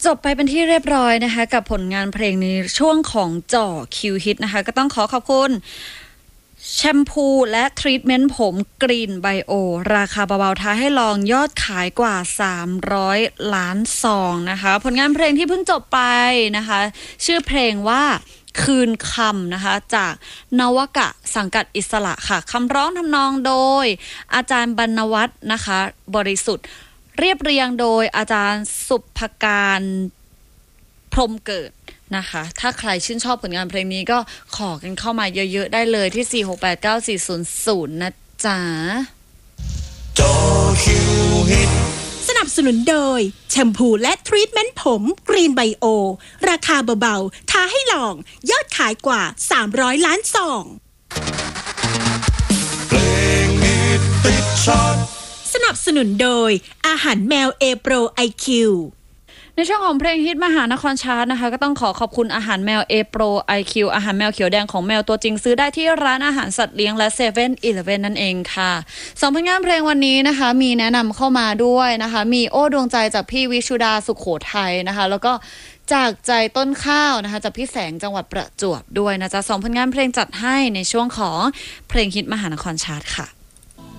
จบไปเป็นที่เรียบร้อยนะคะกับผลงานเพลงในช่วงของจ่อคิวฮิตนะคะก็ต้องขอบคุณแชมพูและทรีทเมนต์ผมกรีนไบโอราคาเบาๆท้าให้ลองยอดขายกว่า300ล้านซองนะคะผลงานเพลงที่เพิ่งจบไปนะคะชื่อเพลงว่าคืนคำนะคะจากนวกะสังกัดอิสระค่ะคำร้องทำนองโดยอาจารย์บรรณวัฒน์นะคะบริสุทธิ์เรียบเรียงโดยอาจารย์สุภการพรหมเกิดนะคะถ้าใครชื่นชอบผลงานเพลงนี้ก็ขอกันเข้ามาเยอะๆได้เลยที่ 4689400 นะจ๊ะสนับสนุนโดยแชมพูและทรีทเมนต์ผมกรีนไบโอราคาเบาๆท้าให้ลองยอดขายกว่า300ล้านซองเพลงฮิตติดชาร์ตสนับสนุนโดยอาหารแมวเอโปรไอคิวในช่วงของเพลงฮิตมหานครชาร์ตนะคะก็ต้องขอบคุณอาหารแมว A Pro IQ อาหารแมวเขียวแดงของแมวตัวจริงซื้อได้ที่ร้านอาหารสัตว์เลี้ยงและ 7-Eleven นั่นเองค่ะสองผลงานเพลงวันนี้นะคะมีแนะนำเข้ามาด้วยนะคะมีโอ้ดวงใจจากพี่วิชุดาสุขโขทัยนะคะแล้วก็จากใจต้นข้าวนะคะจากพี่แสงจังหวัดประจวบด้วยนะจ๊ะสองผลงานเพลงจัดให้ในช่วงของเพลงฮิตมหานครชาร์ตค่ะ